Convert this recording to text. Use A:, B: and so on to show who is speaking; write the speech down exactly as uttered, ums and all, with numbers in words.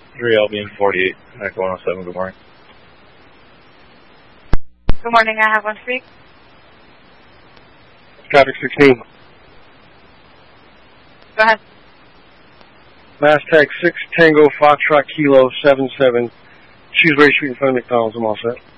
A: three L B M forty-eight, Echo one oh seven, good morning.
B: Good morning, I have one speak.
C: Traffic sixteen.
B: Go ahead.
C: Mastag six Tango Foxtrot Kilo seven seven. Shoes Ray Street in front of McDonald's. I'm all set.